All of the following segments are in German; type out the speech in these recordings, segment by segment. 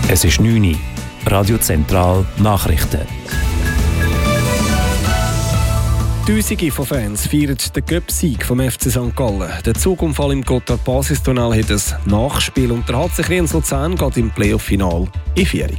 Es ist 9 Uhr. Radio Zentral Nachrichten. Tausende von Fans feiern den Cup-Sieg vom FC St. Gallen. Der Zugunfall im Gotthard-Basistunnel hat ein Nachspiel und der HC Kriens-Luzern geht im Playoff-Final in Führung.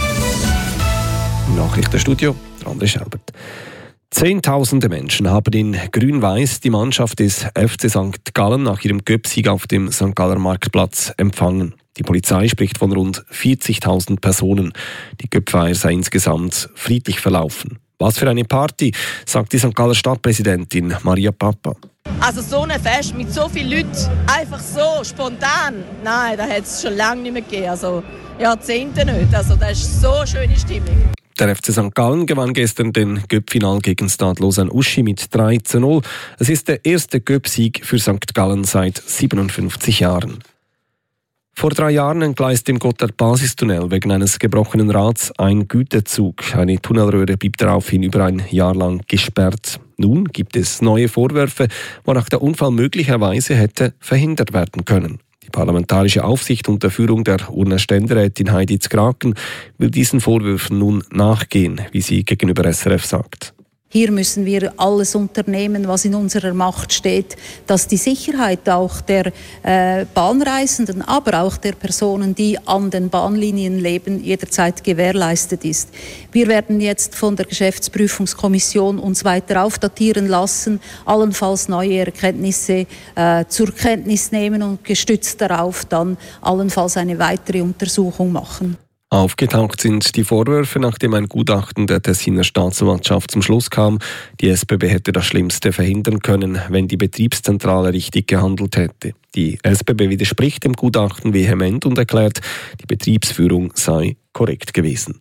Im Nachrichtenstudio André Schelbert. Zehntausende Menschen haben in Grün-Weiß die Mannschaft des FC St. Gallen nach ihrem Cup-Sieg auf dem St. Galler Marktplatz empfangen. Die Polizei spricht von rund 40.000 Personen. Die Cup-Feier sei insgesamt friedlich verlaufen. Was für eine Party, sagt die St. Galler Stadtpräsidentin Maria Papa. Also so ein Fest mit so vielen Leuten, einfach so spontan, nein, das hat es schon lange nicht mehr gegeben, also Jahrzehnte nicht. Also das ist so eine schöne Stimmung. Der FC St. Gallen gewann gestern den Cup-Final gegen Stade Lausanne-Uschi mit 3:0. Es ist der erste Cup-Sieg für St. Gallen seit 57 Jahren. Vor 3 Jahren entgleiste im Gotthard-Basistunnel wegen eines gebrochenen Rads ein Güterzug. Eine Tunnelröhre blieb daraufhin über ein Jahr lang gesperrt. Nun gibt es neue Vorwürfe, wonach der Unfall möglicherweise hätte verhindert werden können. Die parlamentarische Aufsicht unter Führung der Urner Ständerätin Heidi Zkraken will diesen Vorwürfen nun nachgehen, wie sie gegenüber SRF sagt. Hier müssen wir alles unternehmen, was in unserer Macht steht, dass die Sicherheit auch der Bahnreisenden, aber auch der Personen, die an den Bahnlinien leben, jederzeit gewährleistet ist. Wir werden jetzt von der Geschäftsprüfungskommission uns weiter aufdatieren lassen, allenfalls neue Erkenntnisse zur Kenntnis nehmen und gestützt darauf dann allenfalls eine weitere Untersuchung machen. Aufgetaucht sind die Vorwürfe, nachdem ein Gutachten der Tessiner Staatsanwaltschaft zum Schluss kam, die SBB hätte das Schlimmste verhindern können, wenn die Betriebszentrale richtig gehandelt hätte. Die SBB widerspricht dem Gutachten vehement und erklärt, die Betriebsführung sei korrekt gewesen.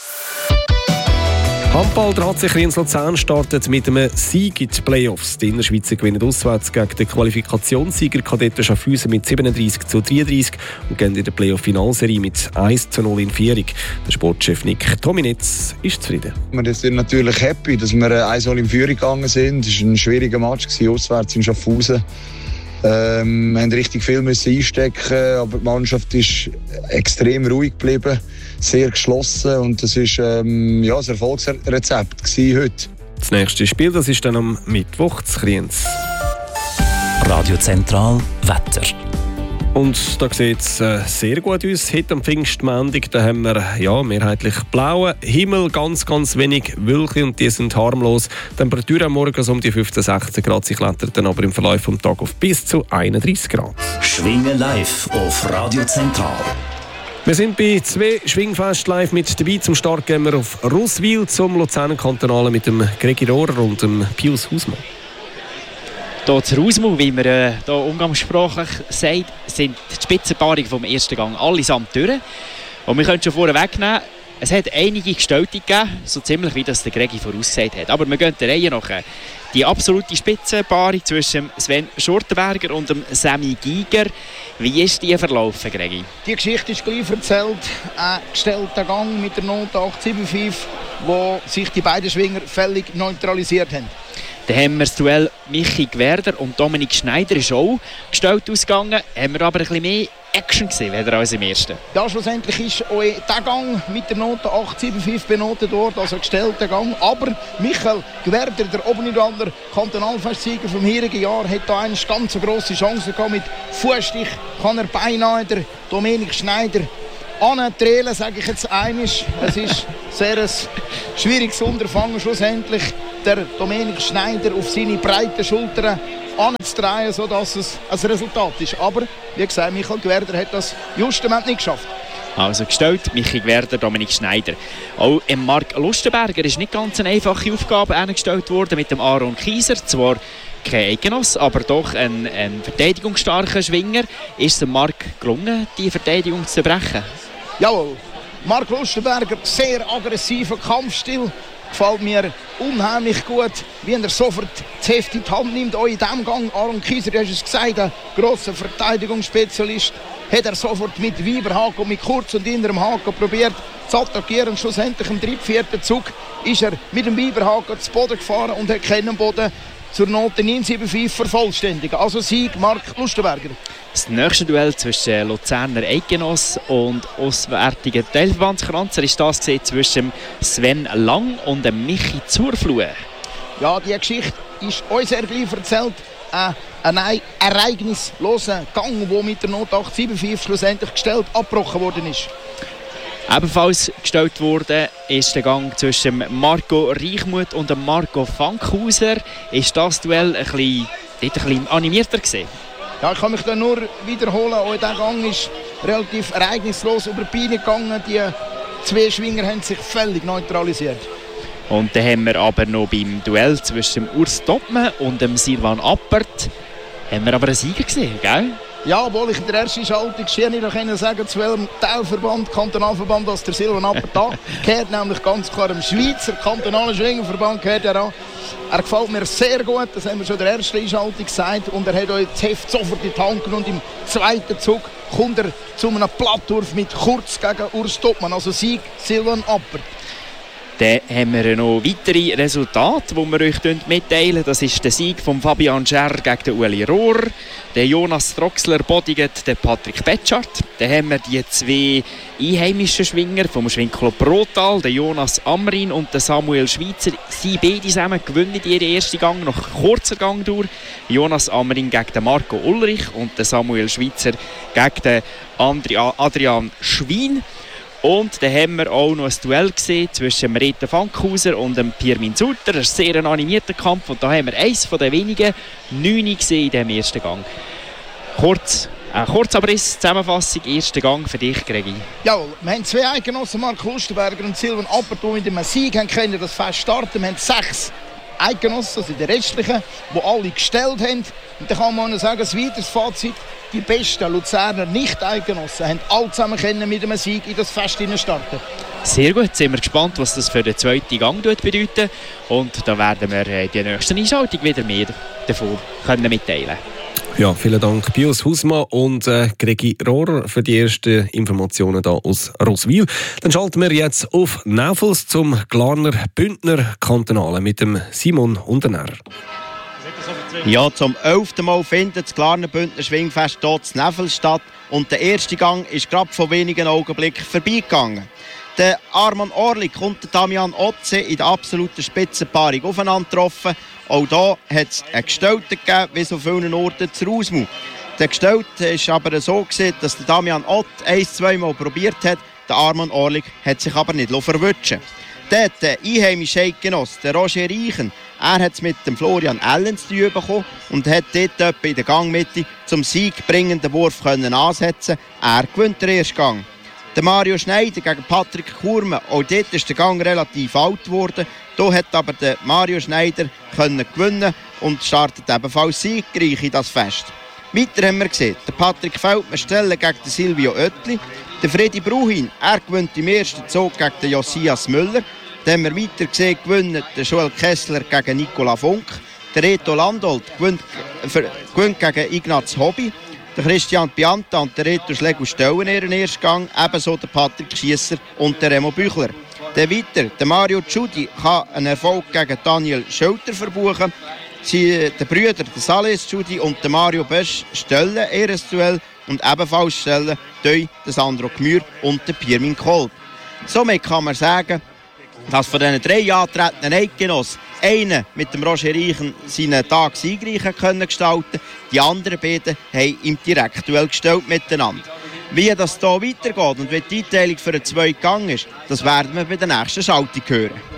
Handball, der HC Kriens-Luzern startet mit einem Sieg in die Playoffs. Die Innerschweizer gewinnen auswärts gegen den Qualifikationssieger Kadetten Schaffhausen mit 37:33 und gehen in der Playoff-Finalserie mit 1:0 in Führung. Der Sportchef Nick Tominetz ist zufrieden. Wir sind natürlich happy, dass wir 1:0 in Führung gegangen sind. Es war ein schwieriger Match auswärts in Schaffhausen. Wir mussten richtig viel einstecken, aber die Mannschaft ist extrem ruhig geblieben, sehr geschlossen und das war ein Erfolgsrezept heute. Das nächste Spiel das ist dann am Mittwoch zu Kriens. Radio Zentral Wetter. Und da sieht es sehr gut aus. Heute am Pfingstmontag da haben wir mehrheitlich blauen Himmel, ganz wenig Wölkchen und die sind harmlos. Die Temperatur am Morgen so um die 15-16 Grad. Sie klettert dann aber im Verlauf des Tages auf bis zu 31 Grad. Schwingen live auf Radio Zentral. Wir sind bei 2 Schwingfest live mit dabei. Zum Start gehen wir auf Russwil zum Luzerner Kantonalen mit dem Gregi Rohrer und dem Pius Hausmann. Hier zu Rausmau, wie man hier umgangssprachlich sagt, sind die Spitzenpaarungen vom ersten Gang allesamt durch. Und wir können schon vorher wegnehmen, es hat einige Gestellte gegeben, so ziemlich wie das der Gregi vorausgesagt hat. Aber wir gehen der Reihe nach. Die absolute Spitzenpaarung zwischen Sven Schurtenberger und dem Sammy Giger. Wie ist die verlaufen, Gregi? Die Geschichte ist gleich erzählt. Ein gestellter Gang mit der Note 8,75, wo sich die beiden Schwinger völlig neutralisiert haben. Dann haben wir das Duell Michi Gwerder und Dominik Schneider ist auch gestellt ausgegangen. Haben wir aber ein bisschen mehr Action gesehen als im ersten. Ja, schlussendlich ist auch der Gang mit der Note 8,75 benotet worden, also gestellter Gang. Aber Michael Gwerder, der Oberniederlander Kantonalfestsieger vom vorigen Jahr, hat da eine ganz grosse Chance gehabt. Mit Fußstich kann er beinahe der Dominik Schneider antreten, sage ich jetzt einmal. Es ist sehr ein schwieriges Unterfangen, schlussendlich der Dominik Schneider auf seine breiten Schultern anzudrehen, sodass es ein Resultat ist. Aber, wie gesagt, Michael Gwerder hat das justement nicht geschafft. Also gestellt, Michi Gwerder, Dominik Schneider. Auch Marc Lustenberger ist nicht ganz eine einfache Aufgabe gestellt worden mit dem Aaron Kieser. Zwar kein Eigenoss, aber doch ein verteidigungsstarker Schwinger. Ist es Marc gelungen, die Verteidigung zu brechen? Jawohl. Marc Lustenberger, sehr aggressiver Kampfstil. Gefällt mir unheimlich gut, wie er sofort das Heft in die Hand nimmt. Auch in diesem Gang, Aaron Kieser, du hast es gesagt, ein grosser Verteidigungsspezialist, hat er sofort mit Weiberhaken und mit Kurz- und innerem Haken probiert zu attackieren. Schlussendlich im 3/4 Zug ist er mit dem Weiberhaken zu Boden gefahren und hat keinen Boden zur Note 9,75 vervollständigen. Also Sieg Marc Lustenberger. Das nächste Duell zwischen Luzerner Eidgenoss und auswärtigen Teilverbandskranzer ist das zwischen Sven Lang und Michi Zurflue. Ja, die Geschichte ist uns sehr gleich erzählt. Ein ereignisloser Gang, der mit der Not 875 schlussendlich abgebrochen worden ist. Ebenfalls gestellt wurde ist der Gang zwischen Marco Reichmuth und Marco Fankhauser. Ist das Duell ein bisschen animierter gewesen? Ja, ich kann mich da nur wiederholen. Auch dieser Gang ist relativ ereignislos über die Beine gegangen. Die zwei Schwinger haben sich völlig neutralisiert. Und dann haben wir aber noch beim Duell zwischen Urs Topmann und Silvan Appert haben wir aber einen Sieger gesehen, gell? Ja, obwohl ich in der ersten Schaltung nicht noch sagen zu welchem Teilverband, Kantonalverband, dass der Silvan Appert da gehört, nämlich ganz klar im Schweizer Kantonalen Schwingerverband gehört er an. Er gefällt mir sehr gut, das haben wir schon in der ersten Einschaltung gesagt. Und er hat euch das Heft sofort in die Hand genommen. Und im zweiten Zug kommt er zu einem Plattwurf mit Kurz gegen Urs Topmann, also Sieg Silvan Appert. Dann haben wir noch weitere Resultate, die wir euch mitteilen. Das ist der Sieg von Fabian Scher gegen den Ueli Rohr. Der Jonas Troxler bodigt den Patrick Betschart. Dann haben wir die zwei einheimischen Schwinger vom Schwingclub Rothal, der Jonas Amrin und der Samuel Schweizer. Sie beide zusammen gewinnen ihren ersten Gang nach kurzer Gangdauer. Jonas Amrin gegen den Marco Ulrich und der Samuel Schweizer gegen den Adrian Schwein. Und dann haben wir auch noch ein Duell gesehen zwischen Rita Fankhauser und Pirmin Sutter. Ein sehr animierter Kampf. Und da haben wir eines von den wenigen 9 gesehen in diesem ersten Gang. Kurzabriss, Zusammenfassung, erster Gang für dich, Gregi. Ja, wir haben zwei Eidgenossen, Mark Lustenberger und Silvan Appert, die mit dem Sieg können das Fest starten. Wir haben 6 Eidgenossen, also die restlichen, die alle gestellt haben. Und dann kann man noch sagen, ein weiteres Fazit: die besten Luzerner Nicht-Eidgenossen haben alle zusammen mit einem Sieg in das Fest starten. Sehr gut, jetzt sind wir gespannt, was das für den zweiten Gang bedeutet. Und da werden wir in der nächsten Einschaltung wieder mehr davon mitteilen. Ja, vielen Dank Pius Husmann und Gregi Rohrer für die ersten Informationen hier aus Roswil. Dann schalten wir jetzt auf Näfels zum Glarner Bündner Kantonalen mit dem Simon Hundener. Ja, zum 11. Mal findet das Glarner Bündner Schwingfest hier in Näfels statt. Und der erste Gang ist gerade vor wenigen Augenblicken vorbeigegangen. Der Arman Orlik und der Damian Otze in der absoluten Spitzenpaarung aufeinander getroffen. Auch hier hat es einen Gestellten gegeben, wie so vielen Orten zu Rausmau. Der Gestellte war aber so, dass der Damian Ott 1-2 Mal probiert hat. Der Arman Orlik hat sich aber nicht verwutschen. Der einheimische Eidgenoss, der Roger Reichen, er hat es mit dem Florian Ellen zu tun bekommen und hat dort in der Gangmitte zum siegbringenden Wurf ansetzen. Er gewinnt den ersten Gang. Der Mario Schneider gegen Patrick Kurme, auch dort ist der Gang relativ alt geworden. Hier hat aber der Mario Schneider gewinnen und startet ebenfalls siegreich in das Fest. Weiter haben wir gesehen, der Patrick Feldmann stellen gegen den Silvio Oetli. Der Freddy Bruhin, er gewinnt im ersten Zug gegen den Josias Müller. Dann haben wir weiter gesehen, gewinnt der Joel Kessler gegen Nicola Funk. Der Reto Landolt gewinnt gegen Ignaz Hobby. Der Christian Pianta und der Reto Schlegel stellen ihren ersten Gang. Ebenso der Patrick Schiesser und der Remo Büchler. Dann weiter, der Mario Tschudi kann einen Erfolg gegen Daniel Schulter verbuchen. Die Brüder, der Sales Tschudi und der Mario Bösch, stellen ihr Duell. Und ebenfalls stellen der Sandro Gmür und der Pirmin Kolb. Somit kann man sagen, dass von diesen 3 antretenden Eidgenossen einer mit dem Roger Reichen seinen Tag siegreich gestalten konnte. Die anderen beiden haben im Direktduell gestellt miteinander. Wie das hier weitergeht und wie die Einteilung für einen zweiten Gang ist, das werden wir bei der nächsten Schaltung hören.